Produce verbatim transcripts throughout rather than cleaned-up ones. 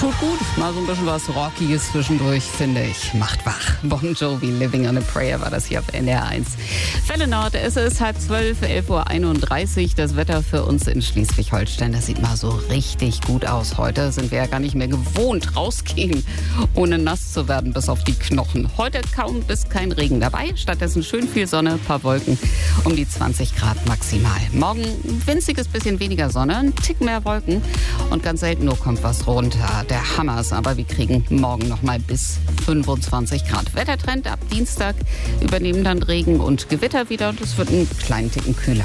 Tut gut, mal so ein bisschen was Rockiges zwischendurch, finde ich. Macht wach. Bon Jovi, Living on a Prayer war das hier auf N D R eins. Welle Nord, es ist halb zwölf, elf Uhr einunddreißig. Das Wetter für uns in Schleswig-Holstein, das sieht mal so richtig gut aus. Heute sind wir ja gar nicht mehr gewohnt, rausgehen, ohne nass zu werden bis auf die Knochen. Heute kaum bis kein Regen dabei, stattdessen schön viel Sonne, paar Wolken, um die zwanzig Grad maximal. Morgen ein winziges bisschen weniger Sonne, ein Tick mehr Wolken und ganz selten nur kommt was runter. Der Hammer ist aber, wir kriegen morgen noch mal bis fünfundzwanzig Grad. Wettertrend ab Dienstag übernehmen dann Regen und Gewitter wieder und es wird einen kleinen Ticken kühler.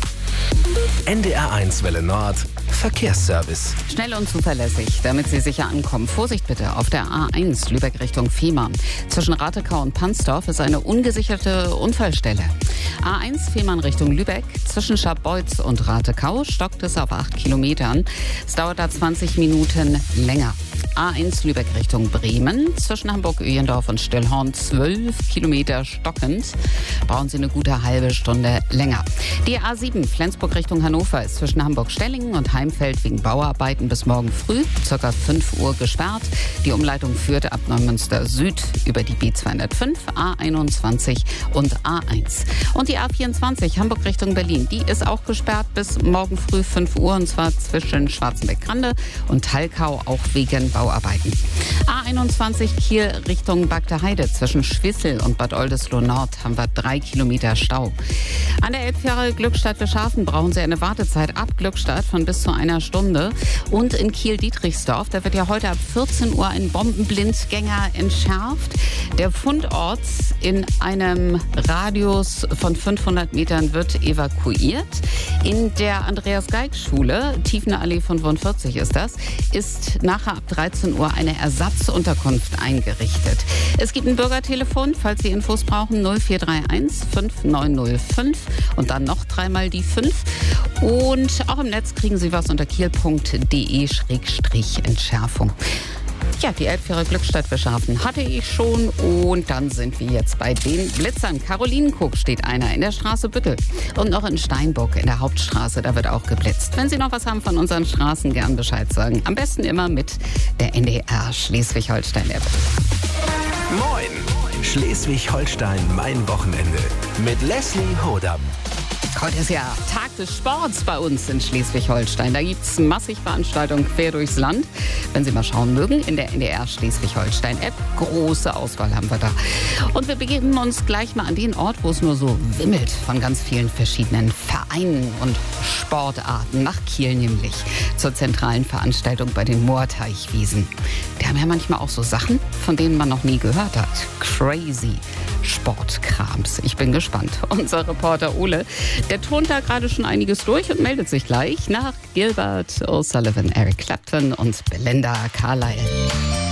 N D R eins Welle Nord Verkehrsservice. Schnell und zuverlässig, damit Sie sicher ankommen. Vorsicht bitte, auf der A eins Lübeck Richtung Fehmarn. Zwischen Ratekau und Pansdorf ist eine ungesicherte Unfallstelle. A eins Fehmarn Richtung Lübeck. Zwischen Scharbeutz und Ratekau stockt es auf acht Kilometern. Es dauert da zwanzig Minuten länger. A eins Lübeck Richtung Bremen. Zwischen Hamburg-Öhlendorf und Stillhorn zwölf Kilometer stockend. Brauchen Sie eine gute halbe Stunde länger. Die A sieben Flensburg Richtung Hannover ist zwischen Hamburg-Stellingen und Heimfeld wegen Bauarbeiten bis morgen früh, ca. fünf Uhr gesperrt. Die Umleitung führt ab Neumünster Süd über die B zweihundertfünf, A einundzwanzig und A eins. Und die A vierundzwanzig Hamburg Richtung Berlin, die ist auch gesperrt bis morgen früh fünf Uhr und zwar zwischen Schwarzenbeck-Grande und Talkau, auch wegen Bauarbeiten. A einundzwanzig Kiel Richtung Bagdeheide zwischen Schwissel und Bad Oldesloe Nord haben wir drei Kilometer Stau. An der Elbfähre Glückstadt-Beschafen brauchen Sie eine Wartezeit ab Glückstadt von bis zu einer Stunde. Und in Kiel-Dietrichsdorf, da wird ja heute ab vierzehn Uhr ein Bombenblindgänger entschärft. Der Fundort in einem Radius von fünfhundert Metern wird evakuiert. In der Andreas-Geig-Schule, Tiefenallee fünfundvierzig ist das, ist nachher ab dreizehn Uhr eine Ersatzunterkunft eingerichtet. Es gibt ein Bürgertelefon, falls Sie Infos brauchen, null vier drei eins fünf neun null fünf und dann noch dreimal die fünf. Und auch im Netz kriegen Sie was unter kiel punkt de Schrägstrich Entschärfung. Ja, die Elbfähre Glückstadt-Beschafen hatte ich schon und dann sind wir jetzt bei den Blitzern. Karolinenkoog steht einer in der Straße Büttel und noch in Steinburg in der Hauptstraße, da wird auch geblitzt. Wenn Sie noch was haben von unseren Straßen, gern Bescheid sagen. Am besten immer mit der N D R Schleswig-Holstein-App. Moin! Schleswig-Holstein, mein Wochenende. Mit Leslie Hodam. Heute ist ja Tag des Sports bei uns in Schleswig-Holstein. Da gibt es massig Veranstaltungen quer durchs Land. Wenn Sie mal schauen mögen, in der N D R Schleswig-Holstein-App. Große Auswahl haben wir da. Und wir begeben uns gleich mal an den Ort, wo es nur so wimmelt von ganz vielen verschiedenen Vereinen und Sportarten. Nach Kiel nämlich. Zur zentralen Veranstaltung bei den Moorteichwiesen. Die haben ja manchmal auch so Sachen, von denen man noch nie gehört hat. Crazy Sportkrams. Ich bin gespannt. Unser Reporter Ole, der turnt da gerade schon einiges durch und meldet sich gleich nach Gilbert O'Sullivan, Eric Clapton und Belinda Carlisle.